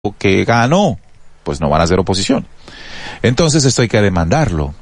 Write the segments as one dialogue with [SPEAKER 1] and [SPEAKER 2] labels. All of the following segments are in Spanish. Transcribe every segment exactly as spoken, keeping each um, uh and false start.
[SPEAKER 1] que ganó, pues no van a hacer oposición. Entonces esto hay que demandarlo.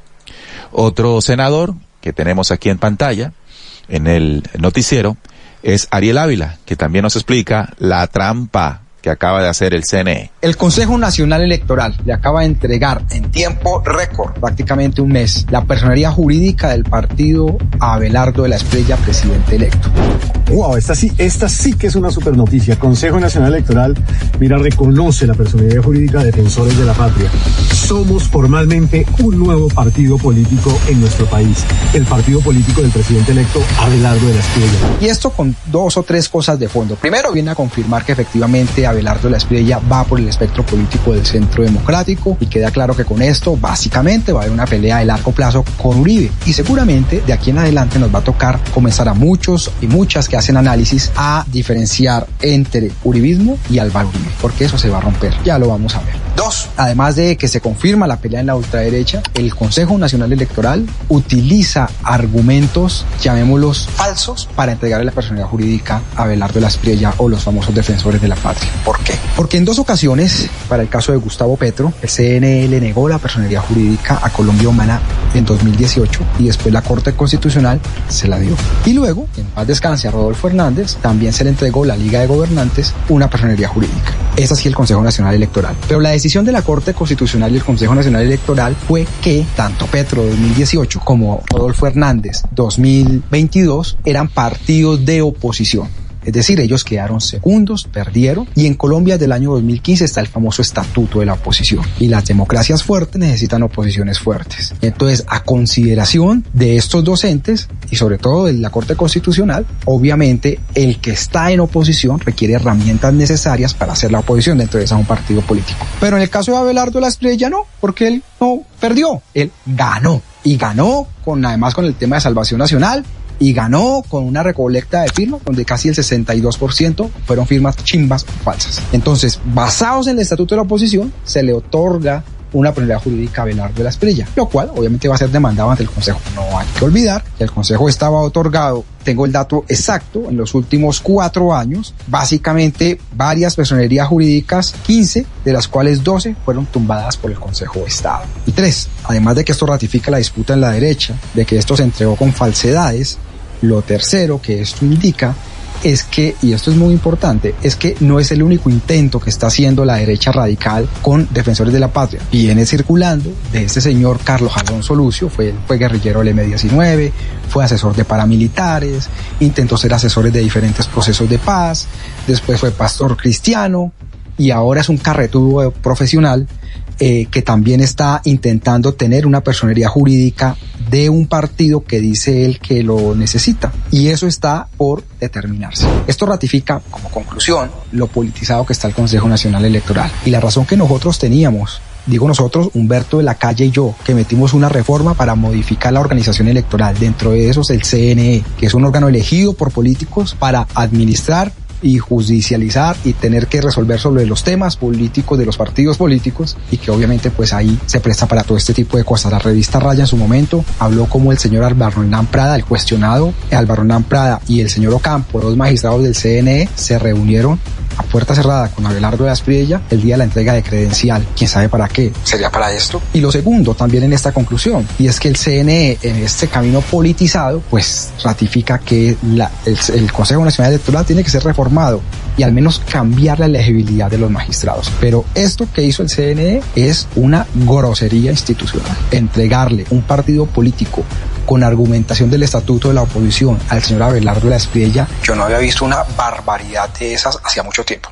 [SPEAKER 1] Otro senador que tenemos aquí en pantalla, en el noticiero, es Ariel Ávila, que también nos explica la trampa que acaba de hacer el C N E.
[SPEAKER 2] El Consejo Nacional Electoral le acaba de entregar en tiempo récord, prácticamente un mes, la personería jurídica del partido a Abelardo de la Espriella, presidente electo.
[SPEAKER 3] Wow, esta sí, esta sí que es una super noticia. Consejo Nacional Electoral, mira, reconoce la personería jurídica de Defensores de la Patria. Somos formalmente un nuevo partido político en nuestro país, el partido político del presidente electo Abelardo de la Espriella.
[SPEAKER 2] Y esto con dos o tres cosas de fondo. Primero, viene a confirmar que efectivamente Abelardo de la Espriella va por el espectro político del Centro Democrático, y queda claro que con esto básicamente va a haber una pelea de largo plazo con Uribe, y seguramente de aquí en adelante nos va a tocar comenzar a muchos y muchas que hacen análisis a diferenciar entre uribismo y Álvaro Uribe, porque eso se va a romper, ya lo vamos a ver. Dos, además de que se confirma la pelea en la ultraderecha, el Consejo Nacional Electoral utiliza argumentos, llamémoslos falsos, para entregarle la personalidad jurídica a Abelardo de la Espriella o los famosos Defensores de la Patria. ¿Por qué? Porque en dos ocasiones, para el caso de Gustavo Petro, el C N E le negó la personalidad jurídica a Colombia Humana en dos mil dieciocho, y después la Corte Constitucional se la dio. Y luego, en paz descanse a Rodolfo Hernández, también se le entregó la Liga de Gobernantes una personalidad jurídica. Es así el Consejo Nacional Electoral. Pero la decisión de la Corte Constitucional y el Consejo Nacional Electoral fue que tanto Petro dos mil dieciocho como Rodolfo Hernández dos mil veintidós eran partidos de oposición. Es decir, ellos quedaron segundos, perdieron, y en Colombia desde el año dos mil quince está el famoso estatuto de la oposición, y las democracias fuertes necesitan oposiciones fuertes. Entonces, a consideración de estos dos entes, y sobre todo de la Corte Constitucional, obviamente el que está en oposición requiere herramientas necesarias para hacer la oposición dentro de ese un partido político. Pero en el caso de Abelardo de la Espriella no, porque él no perdió, él ganó, y ganó con además con el tema de Salvación Nacional, y ganó con una recolecta de firmas donde casi el sesenta y dos por ciento fueron firmas chimbas falsas. Entonces, basados en el estatuto de la oposición, se le otorga una personalidad jurídica a Abelardo de la Espriella, lo cual obviamente va a ser demandado ante el Consejo. No hay que olvidar que el Consejo estaba otorgado, tengo el dato exacto, en los últimos cuatro años, básicamente varias personerías jurídicas, quince, de las cuales doce fueron tumbadas por el Consejo de Estado. Y tres, además de que esto ratifica la disputa en la derecha, de que esto se entregó con falsedades, lo tercero que esto indica es que, y esto es muy importante, es que no es el único intento que está haciendo la derecha radical con Defensores de la Patria. Viene circulando de este señor Carlos Alonso Lucio, fue, fue guerrillero del eme diecinueve, fue asesor de paramilitares, intentó ser asesores de diferentes procesos de paz, después fue pastor cristiano, y ahora es un carretudo profesional eh, que también está intentando tener una personería jurídica de un partido que dice él que lo necesita, y eso está por determinarse. Esto ratifica como conclusión lo politizado que está el Consejo Nacional Electoral, y la razón que nosotros teníamos, digo nosotros, Humberto de la Calle y yo, que metimos una reforma para modificar la organización electoral, dentro de esos el C N E, que es un órgano elegido por políticos para administrar y judicializar y tener que resolver sobre los temas políticos de los partidos políticos, y que obviamente pues ahí se presta para todo este tipo de cosas. La revista Raya en su momento habló como el señor Álvaro Hernán Prada, el cuestionado Álvaro Hernán Prada, y el señor Ocampo, dos magistrados del C N E, se reunieron a puerta cerrada con Abelardo de la Espriella el día de la entrega de credencial. ¿Quién sabe para qué? ¿Sería para esto? Y lo segundo, también en esta conclusión, y es que el C N E, en este camino politizado, pues ratifica que la, el, el Consejo Nacional Electoral tiene que ser reformado y al menos cambiar la elegibilidad de los magistrados. Pero esto que hizo el C N E es una grosería institucional. Entregarle un partido político con argumentación del estatuto de la oposición al señor Abelardo de la Espriella, yo no había visto una barbaridad de esas hacía mucho tiempo.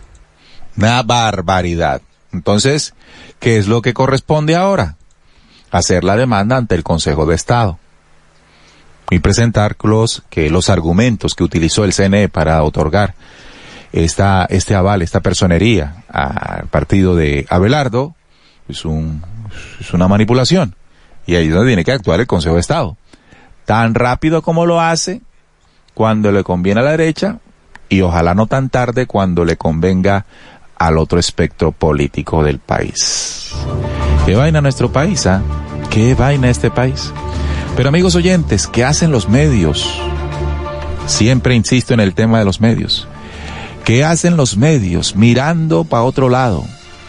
[SPEAKER 1] Una barbaridad. Entonces, ¿qué es lo que corresponde ahora? Hacer la demanda ante el Consejo de Estado y presentar los, que los argumentos que utilizó el C N E para otorgar esta, este aval, esta personería al partido de Abelardo, es un, es una manipulación. Y ahí es donde tiene que actuar el Consejo de Estado. Tan rápido como lo hace cuando le conviene a la derecha, y ojalá no tan tarde cuando le convenga al otro espectro político del país. ¿Qué vaina nuestro país, ah? ¿eh? ¿Qué vaina este país? Pero amigos oyentes, ¿qué hacen los medios? Siempre insisto en el tema de los medios. ¿Qué hacen los medios mirando para otro lado?